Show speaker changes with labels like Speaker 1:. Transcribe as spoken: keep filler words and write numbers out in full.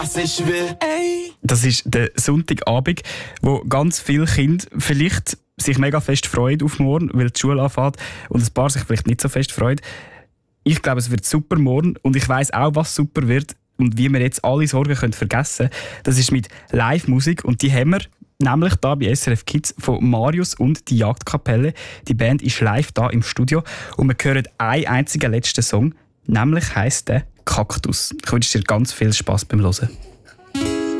Speaker 1: was ich will. Ey.
Speaker 2: Das ist der Sonntagabend, wo ganz viele Kinder vielleicht sich mega fest freuen auf morgen, weil die Schule anfängt und ein paar sich vielleicht nicht so fest freuen. Ich glaube, es wird super morgen und ich weiss auch, was super wird und wie wir jetzt alle Sorgen können vergessen können. Das ist mit Live-Musik und die haben wir nämlich da bei S R F Kids von Marius und die Jagdkapelle. Die Band ist live da im Studio und wir hören einen einzigen letzten Song, nämlich heisst der «Kaktus». Ich wünsche dir ganz viel Spass beim Hören.